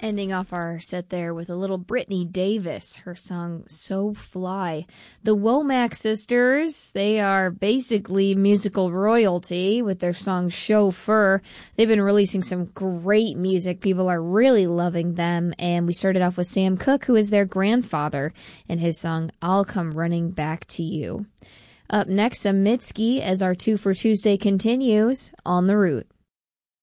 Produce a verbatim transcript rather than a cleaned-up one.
Ending off our set there with a little Brittany Davis, her song So Fly. The Womack sisters, they are basically musical royalty with their song Chauffeur. They've been releasing some great music. People are really loving them. And we started off with Sam Cooke, who is their grandfather, and his song I'll Come Running Back to You. Up next, a Mitski as our Two for Tuesday continues on the route.